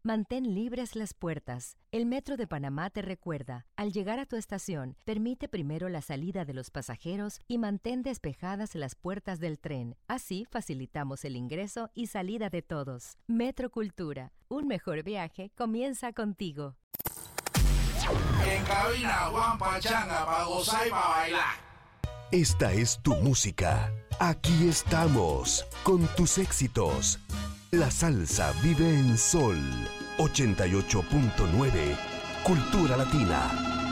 Mantén libres las puertas. El Metro de Panamá te recuerda, al llegar a tu estación, permite primero la salida de los pasajeros y mantén despejadas las puertas del tren. Así facilitamos el ingreso y salida de todos. Metro Cultura. Un mejor viaje comienza contigo. En cabina, Juan Pachanga, pa' gozar y pa' bailar. Esta es tu música. Aquí estamos, con tus éxitos. La salsa vive en Sol 88.9, Cultura Latina.